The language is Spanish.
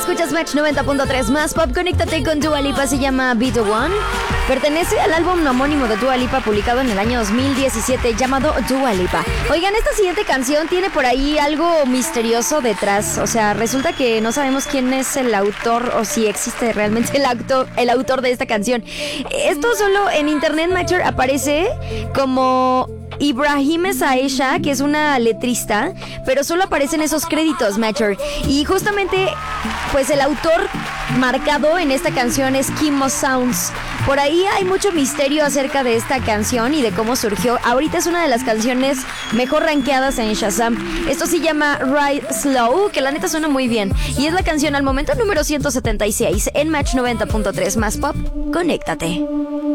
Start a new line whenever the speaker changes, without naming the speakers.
Escuchas Match 90.3 más pop. Conéctate con Dua Lipa, se llama Be The One. Pertenece al álbum homónimo de Dua Lipa, publicado en el año 2017, llamado Dua Lipa. Oigan, esta siguiente canción tiene por ahí algo misterioso detrás. O sea, resulta que no sabemos quién es el autor o si existe realmente el autor de esta canción. Esto solo en Internet Matcher aparece como Ibrahim Saesha, que es una letrista, pero solo aparecen esos créditos, Matcher. Y justamente, pues el autor marcado en esta canción es Kimo Sounds. Por ahí hay mucho misterio acerca de esta canción y de cómo surgió. Ahorita es una de las canciones mejor rankeadas en Shazam. Esto se llama Ride Slow, que la neta suena muy bien. Y es la canción al momento número 176 en Match 90.3 más pop. Conéctate.